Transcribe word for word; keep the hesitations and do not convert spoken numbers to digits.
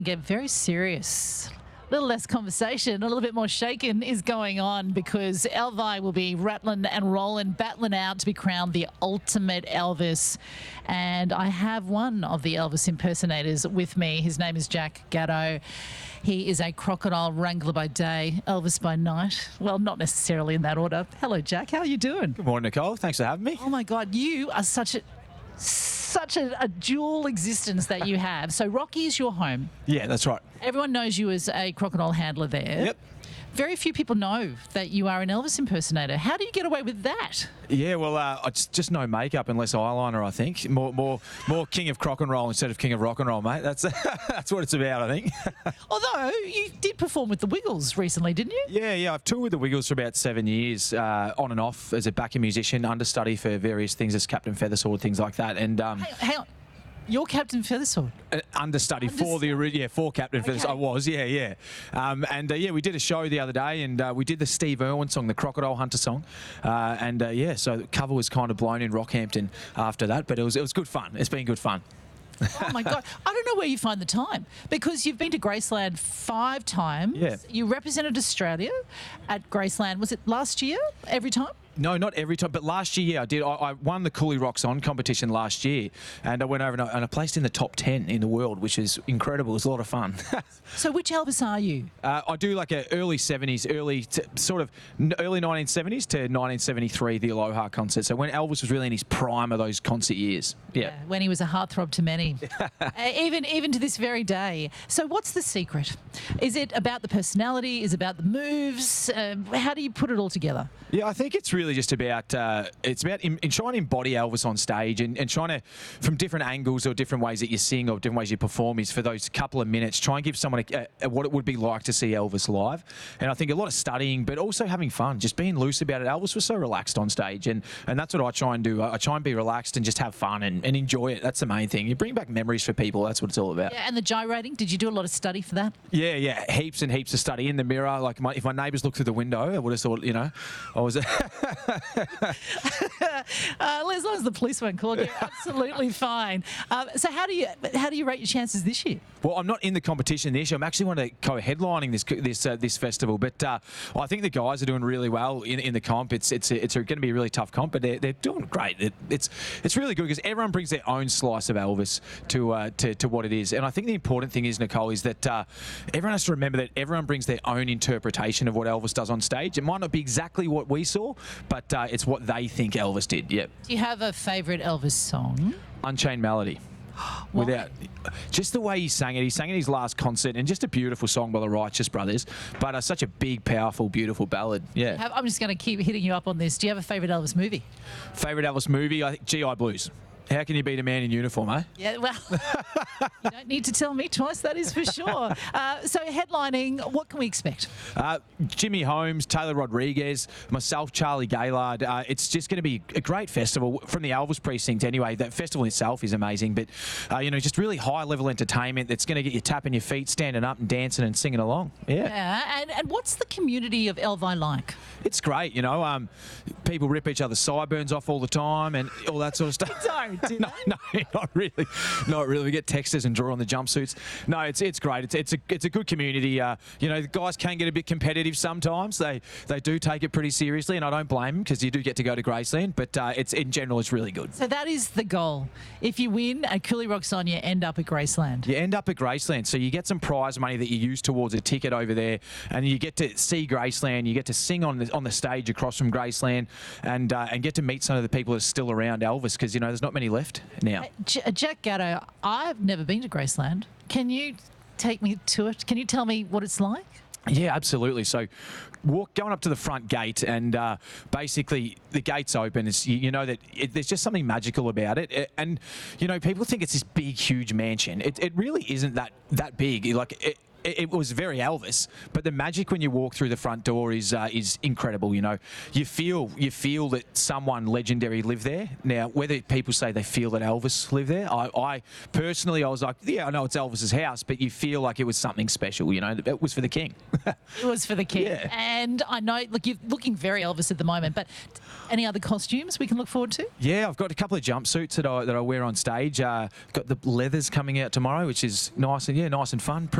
Get very serious. A little less conversation, a little bit more shaken is going on because Elvi will be rattling and rolling, battling out to be crowned the ultimate Elvis. And I have one of the Elvis impersonators with me. His name is Jack Gatto. He is a crocodile wrangler by day, Elvis by night. Well, not necessarily in that order. Hello, Jack. How are you doing? Good morning, Nicole. Thanks for having me. Oh, my God. You are such a... such a, a dual existence that you have. So Rocky is your home. Yeah, that's right. Everyone knows you as a crocodile handler there. Yep. Very few people know that you are an Elvis impersonator. How do you get away with that? Yeah, well, uh, it's just no makeup and less eyeliner, I think. More, more, more king of crock and roll instead of king of rock and roll, mate. That's that's what it's about, I think. Although you did perform with the Wiggles recently, didn't you? Yeah, yeah. I've toured with the Wiggles for about seven years, uh, on and off as a backing musician, understudy for various things as Captain Feathersword, things like that. And um, Hang, hang on. You're Captain Feathersword. Uh, understudy Unders- for the ori- yeah for Captain Okay. Feathersword. I was yeah yeah, um, and uh, yeah we did a show the other day and uh, we did the Steve Irwin song, the Crocodile Hunter song, uh, and uh, yeah so the cover was kind of blown in Rockhampton after that, but it was it was good fun. It's been good fun. Oh, my God. I don't know where you find the time because you've been to Graceland five times. Yeah. You represented Australia at Graceland. Was it last year every time? No, not every time, but last year, yeah, I did. I, I won the Cooley Rocks On competition last year, and I went over and I, and I placed in the top ten in the world, which is incredible. It was a lot of fun. So which Elvis are you? uh, I do like a early seventies, early to, sort of n- early nineteen seventies to nineteen seventy-three, the Aloha concert. So when Elvis was really in his prime of those concert years. Yeah. Yeah, when he was a heartthrob to many, uh, even even to this very day. So what's the secret? Is it about the personality? Is it about the moves? Uh, how do you put it all together? Yeah, I think it's really just about uh, it's about in, in trying to embody Elvis on stage and, and trying to, from different angles or different ways that you sing or different ways you perform, is for those couple of minutes try and give someone a, a, what it would be like to see Elvis live. And I think a lot of studying, but also having fun, just being loose about it. Elvis was so relaxed on stage, and and that's what I try and do. I try and be relaxed and just have fun and, and enjoy it. That's the main thing. You bring back memories for people. That's what it's all about. Yeah, and the gyrating. Did you do a lot of study for that? Yeah, yeah, heaps and heaps of study in the mirror. Like my, if my neighbours looked through the window, I would have thought, you know, I was. uh, as long as the police weren't called, you're absolutely fine. Um, so how do you how do you rate your chances this year? Well, I'm not in the competition this year. I'm actually one of the co-headlining this this uh, this festival, but uh, I think the guys are doing really well in, in the comp. It's it's it's going to be a really tough comp, but they're, they're doing great. It, it's it's really good because everyone brings their own slice of Elvis to uh, to to what it is. And I think the important thing is, Nicole, is that uh, everyone has to remember that everyone brings their own interpretation of what Elvis does on stage. It might not be exactly what we saw, but uh, it's what they think Elvis did. Yep. Do you have a favourite Elvis song? Unchained Melody. Why? Without just the way he sang it, he sang it in his last concert, and just a beautiful song by the Righteous Brothers, but uh, such a big, powerful, beautiful ballad. Yeah. Have, I'm just going to keep hitting you up on this. Do you have a favourite Elvis movie? Favorite Elvis movie? I think G I Blues. How can you beat a man in uniform, eh? Yeah, well, you don't need to tell me twice, that is for sure. Uh, so headlining, what can we expect? Uh, Jimmy Holmes, Taylor Rodriguez, myself, Charlie Gaylard. Uh, it's just going to be a great festival from the Elvis precinct anyway. That festival itself is amazing, but, uh, you know, just really high-level entertainment that's going to get you tapping your feet, standing up and dancing and singing along. Yeah. Yeah, and, and what's the community of Elvi like? It's great, you know. Um, people rip each other's sideburns off all the time and all that sort of stuff. Don't, do no, no, not really, not really. We get texters and draw on the jumpsuits. No, it's it's great. It's it's a it's a good community. Uh, you know, the guys can get a bit competitive sometimes. They they do take it pretty seriously, and I don't blame them because you do get to go to Graceland. But uh, it's in general, it's really good. So that is the goal. If you win at Cooley Rocks On, you end up at Graceland. You end up at Graceland, so you get some prize money that you use towards a ticket over there, and you get to see Graceland. You get to sing on the on the stage across from Graceland, and uh, and get to meet some of the people that are still around Elvis, because you know there's not many left now. Uh, J- Jack Gatto, I've never been to Graceland. Can you take me to it? Can you tell me what it's like? Yeah, absolutely. So, walk going up to the front gate, and uh, basically the gate's open. It's, you, you know that it, there's just something magical about it, It- and you know people think it's this big, huge mansion. It, it really isn't that that big. Like. It, it, it was very Elvis, but the magic when you walk through the front door is uh, is incredible. You know, you feel you feel that someone legendary lived there. Now, whether people say they feel that Elvis lived there, I, I personally I was like, yeah, I know it's Elvis's house, but you feel like it was something special. You know, it was for the king. It was for the king. Yeah. And I know, look, you're looking very Elvis at the moment, but any other costumes we can look forward to? Yeah, I've got a couple of jumpsuits that I that I wear on stage. Uh, got the leathers coming out tomorrow, which is nice and yeah, nice and fun.